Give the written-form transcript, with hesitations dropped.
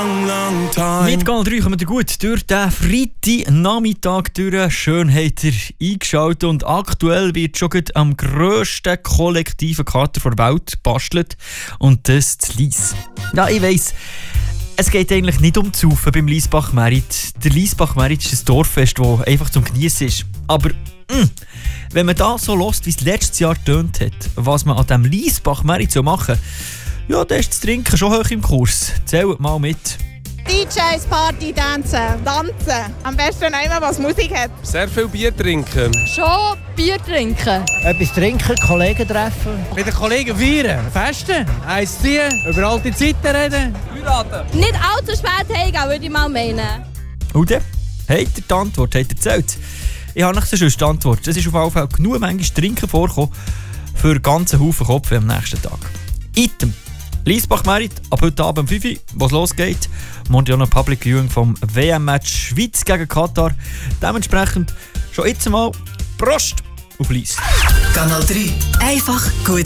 long, long time. Mit Kanal 3 kommt ihr gut durch den Freitagnachmittag durch. Schön habt ihr eingeschaltet und aktuell wird schon am grössten kollektiven Kater der Welt gebastelt und das zu Lies. Ja, ich weiss, es geht eigentlich nicht um zu Saufen beim Liesbach-Merit. Der Liesbach-Merit ist ein Dorffest, das einfach zum Geniessen ist. Aber wenn man da so hört, wie es letztes Jahr getönt hat, was man an diesem Liesbach-Merit machen soll, ja, dann ist das Trinken schon hoch im Kurs. Zählt mal mit. DJs, Party, tanzen. Am besten immer, was Musik hat. Sehr viel Bier trinken. Schon Bier trinken. Etwas trinken, Kollegen treffen. Mit den Kollegen feiern, festen, eins ziehen, über alte Zeiten reden. Heiraten. Nicht allzu spät heimgehen, würde ich mal meinen. Und dann? Habt ihr die Antwort? Habt ihr erzählt? Ich habe nicht so die Antwort. Es ist auf jeden Fall genug manchmal Trinken vorgekommen für einen ganzen Haufen Kopf am nächsten Tag. Item. Liesbach-Merit, ab heute Abend um 5 Uhr, was losgeht. Morgen noch Public Viewing vom WM-Match Schweiz gegen Katar. Dementsprechend schon jetzt mal Prost auf Lies. Kanal 3. Einfach gut.